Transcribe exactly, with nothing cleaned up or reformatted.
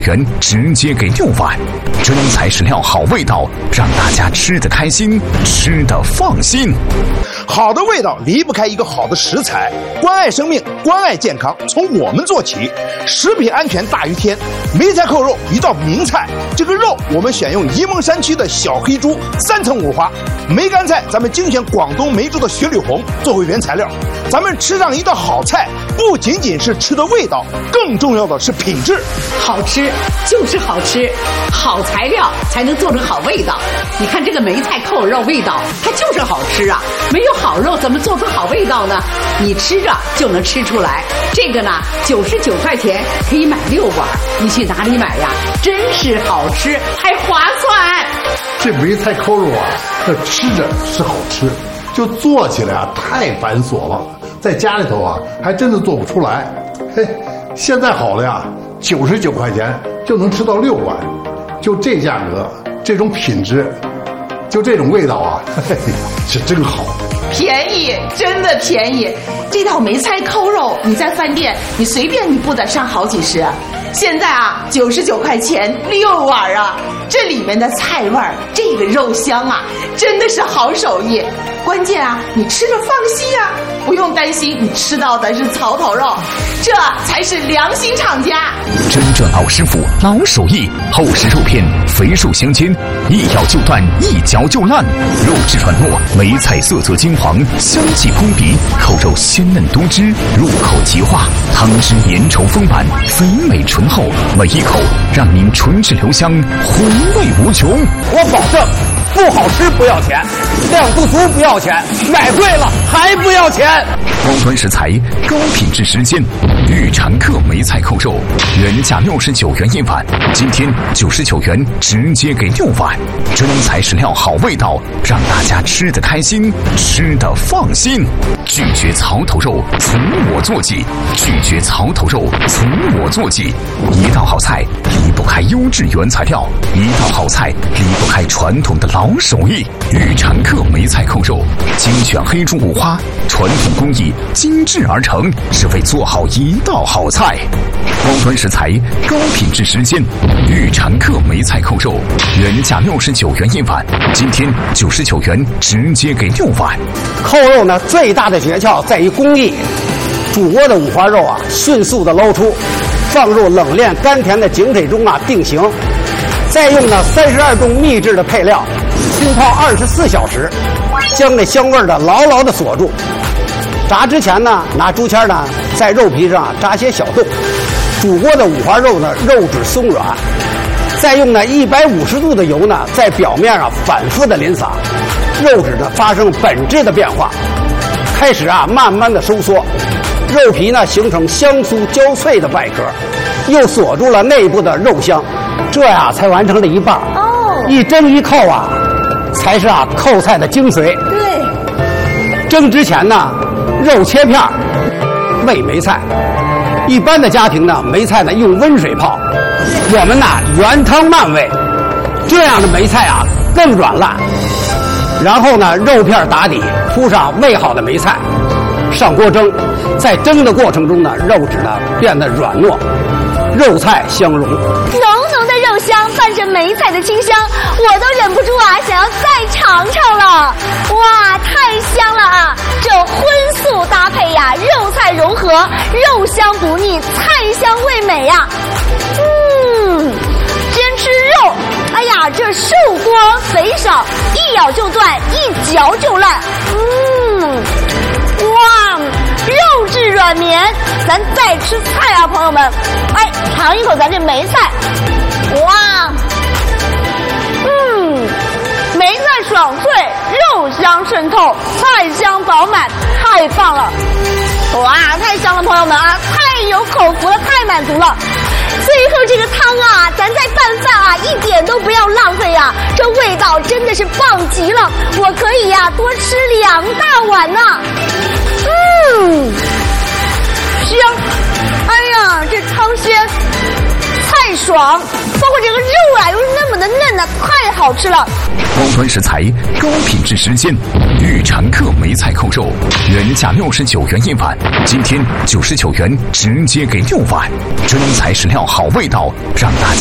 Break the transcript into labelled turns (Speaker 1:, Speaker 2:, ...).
Speaker 1: 元直接给六碗，真材实料，好味道，让大家吃得开心，吃得放心。
Speaker 2: 好的味道离不开一个好的食材，关爱生命，关爱健康，从我们做起。食品安全大于天，梅菜扣肉一道名菜。这个肉我们选用沂蒙山区的小黑猪三层五花，梅干菜咱们精选广东梅州的雪里红作为原材料。咱们吃上一道好菜，不仅仅是吃的味道，更重要的是品质。
Speaker 3: 好吃就是好吃，好材料才能做成好味道。你看这个梅菜扣肉味道，它就是好吃啊！没有好肉怎么做出好味道呢？你吃着就能吃出来。这个呢，九十九块钱可以买六碗，你去哪里买呀？真是好吃，还划算。
Speaker 4: 这梅菜扣肉啊，这吃着是好吃，就做起来啊太繁琐了，在家里头啊还真的做不出来。嘿，现在好了呀，九十九块钱就能吃到六碗，就这价格，这种品质，就这种味道啊，嘿嘿，是真好。
Speaker 5: 便宜，真的便宜！这道梅菜扣肉，你在饭店你随便你不得上好几十，现在啊九十九块钱六碗啊！这里面的菜味儿，这个肉香啊，真的是好手艺。关键啊，你吃着放心啊，不用担心你吃到的是草头肉，这才是良心厂家。
Speaker 1: 真正老师傅，老手艺，厚实肉片，肥瘦相间，一咬就断，一嚼就烂，肉质软糯，梅菜色泽金黄，香气扑鼻，扣肉鲜嫩多汁，入口即化，汤汁粘稠丰满，肥美醇厚，每一口让您唇齿留香，回味无穷。
Speaker 6: 我保证，不好吃不要钱，量不足不要钱，买贵了还不要钱。
Speaker 1: 高端食材，高品质时间，玉禅客梅菜扣肉，原价六十九元一碗，今天九十九元直接给六碗，真材实料，好味道，让大家吃得开心，吃得放心。拒绝槽头肉，从我做起；拒绝槽头肉，从我做起。一道好菜离不开优质原材料，一道好菜离不开传统的老手艺。玉禅客梅菜扣肉，精选黑猪五花，传统工艺，精致而成，是为做好一道好菜。高端食材，高品质时间，玉禅客梅菜扣肉，原价六十九元一碗，今天九十九元直接给六碗。
Speaker 6: 扣肉呢，最大的诀窍在于工艺。煮过的五花肉啊，迅速的捞出，放入冷链甘甜的井水中啊定型，再用呢三十二种秘制的配料，浸泡二十四小时，将这香味儿的牢牢的锁住。炸之前呢，拿竹签呢在肉皮上扎些小洞，煮过的五花肉呢肉质松软，再用呢一百五十度的油呢在表面上反复的淋洒，肉质呢发生本质的变化，开始啊慢慢的收缩，肉皮呢形成香酥焦脆的外壳，又锁住了内部的肉香，这呀才完成了一半。哦，一蒸一扣啊，才是啊扣菜的精髓。
Speaker 5: 对，
Speaker 6: 蒸之前呢，肉切片，煨梅菜。一般的家庭呢，梅菜呢用温水泡，我们呢原汤慢煨，这样的梅菜啊更软烂。然后呢，肉片打底，铺上煨好的梅菜，上锅蒸。在蒸的过程中呢，肉质呢变得软糯，肉菜相融，浓
Speaker 7: 浓的肉香伴着梅菜的清香，我都忍不住啊想要再尝尝了。哇，太香了啊！这荤素搭配呀，肉菜融合，肉香不腻，菜香味美呀。嗯，先吃肉，哎呀，这瘦多肥少，一咬就断，一嚼就烂。嗯，哇，肉质软绵。咱再吃菜啊，朋友们，哎，尝一口咱这梅菜，哇，嗯，梅菜爽脆，肉香渗透，菜香饱满，太棒了！哇，太香了，朋友们啊，太有口福了，太满足了。最后这个汤啊，咱再拌饭啊，一点都不要浪费呀、啊！这味道真的是棒极了，我可以呀、啊、多吃两大碗呢、啊。嗯，香！哎呀，这汤鲜，菜爽，包括这个肉啊，又是那么的嫩呢、啊，太好吃了。
Speaker 1: 高端食材，高品质时间， 玉常客梅菜扣肉，原价六十九元一碗，今天九十九元直接给六碗，真材实料，好味道，让大家